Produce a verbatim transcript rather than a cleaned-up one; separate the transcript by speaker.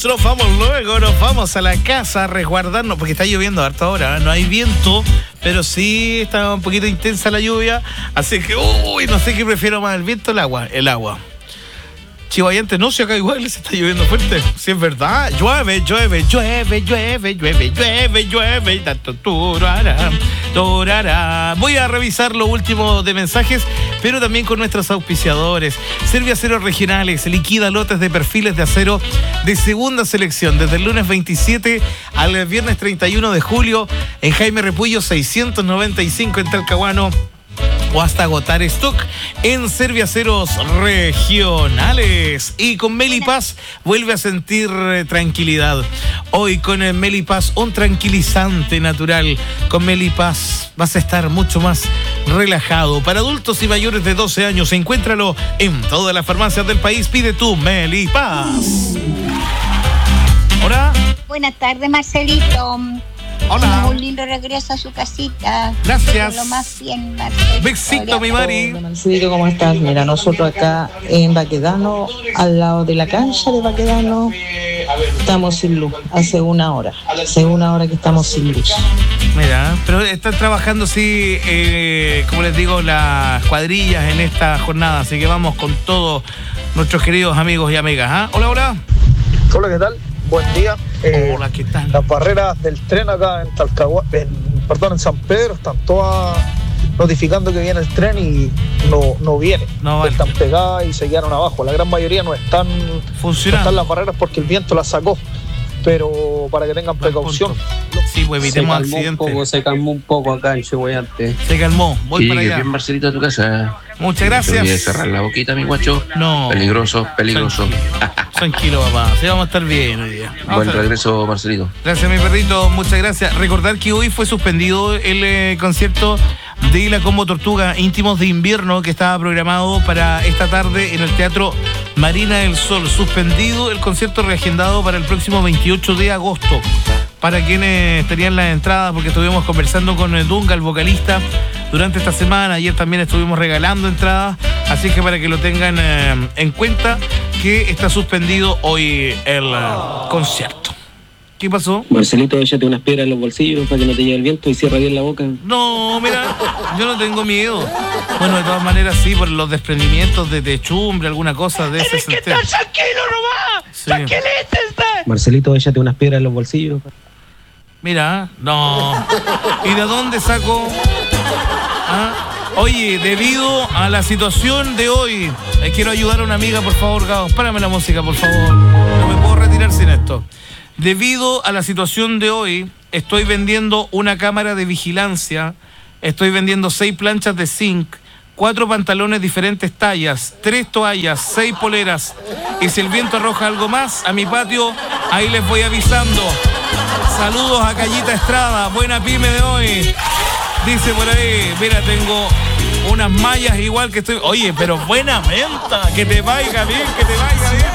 Speaker 1: vamos, nos vamos luego, nos vamos a la casa a resguardarnos, porque está lloviendo harto ahora, ¿eh? No hay viento, pero sí está un poquito intensa la lluvia, así que, uy, no sé qué prefiero más, el viento o el agua, el agua. Chihuayante, no, si acá igual se está lloviendo fuerte. Si es verdad, llueve, llueve, llueve, llueve, llueve, llueve, llueve. Tanto turará, turará. Voy a revisar lo último de mensajes, pero también con nuestros auspiciadores. Serviaceros Regionales, liquida lotes de perfiles de acero de segunda selección desde el lunes veintisiete al viernes treinta y uno de julio en Jaime Repullo seiscientos noventa y cinco en Talcahuano, o hasta agotar stock en Serviaceros Regionales. Y con Melipaz vuelve a sentir eh, tranquilidad. Hoy con el Melipaz, un tranquilizante natural. Con Melipaz vas a estar mucho más relajado. Para adultos y mayores de doce años, encuéntralo en todas las farmacias del país. Pide tu Melipaz. Hola.
Speaker 2: Buenas tardes, Marcelito.
Speaker 1: Hola.
Speaker 2: Un lindo regreso a su casita.
Speaker 1: Gracias.
Speaker 2: Lo más bien, Marcelito.
Speaker 1: Besito, mi Mari.
Speaker 3: Hola, Marcelito, ¿cómo estás? Mira, nosotros acá en Baquedano, al lado de la cancha de Baquedano, estamos sin luz. Hace una hora. Hace una hora que estamos sin luz.
Speaker 1: Mira, pero están trabajando, sí, eh, como les digo, las cuadrillas en esta jornada. Así que vamos con todos nuestros queridos amigos y amigas. ¿Ah? Hola, hola.
Speaker 4: Hola, ¿qué tal? Buen día. Eh,
Speaker 1: Hola, ¿qué tal?
Speaker 4: Las barreras del tren acá en Talcahuano, en, perdón, en San Pedro, están todas notificando que viene el tren y no, no viene.
Speaker 1: No vale.
Speaker 4: Están pegadas y se quedaron abajo. La gran mayoría no están funcionando. No están las barreras porque el viento las sacó. Pero para que tengan precaución.
Speaker 1: Sí, pues evitemos accidentes.
Speaker 5: Poco, se calmó un poco acá en Chihuayante.
Speaker 1: Se calmó, voy
Speaker 6: sí,
Speaker 1: para allá.
Speaker 6: Bien, Marcelito, a tu casa.
Speaker 1: Muchas gracias.
Speaker 6: No te olvides cerrar la boquita, mi guacho.
Speaker 1: No.
Speaker 6: Peligroso, peligroso.
Speaker 1: Tranquilo, tranquilo, papá. Sí, vamos a estar bien hoy día. Vamos
Speaker 6: Buen regreso, Marcelito.
Speaker 1: Gracias, mi perrito. Muchas gracias. Recordar que hoy fue suspendido el eh, concierto de la Combo Tortuga Íntimos de Invierno que estaba programado para esta tarde en el Teatro Marina del Sol. Suspendido el concierto reagendado para el próximo veintiocho de agosto. Para quienes tenían las entradas, porque estuvimos conversando con el Dunga, el vocalista, durante esta semana. Ayer también estuvimos regalando entradas. Así que para que lo tengan eh, en cuenta, que está suspendido hoy el uh, concierto. ¿Qué pasó?
Speaker 7: Marcelito, échate unas piedras en los bolsillos para que no te llegue el viento y cierra bien la boca.
Speaker 1: No, mira, yo no tengo miedo. Bueno, de todas maneras sí, por los desprendimientos de techumbre, alguna cosa de ese sentido.
Speaker 8: ¡Tienes que estar tranquilo nomás!
Speaker 1: Sí.
Speaker 8: ¡Tranquilízate!
Speaker 7: Marcelito, échate unas piedras en los bolsillos.
Speaker 1: Mira, no. ¿Y de dónde saco? ¿Ah? Oye, debido a la situación de hoy, eh, quiero ayudar a una amiga, por favor, Gao. Párame la música, por favor. No me puedo retirar sin esto. Debido a la situación de hoy, estoy vendiendo una cámara de vigilancia, estoy vendiendo seis planchas de zinc, cuatro pantalones diferentes tallas, tres toallas, seis poleras. Y si el viento arroja algo más a mi patio, ahí les voy avisando. Saludos a Callita Estrada, buena pyme de hoy. Dice por ahí, mira, tengo unas mallas igual que estoy... Oye, pero buena venta, que te vaya bien, que te vaya bien.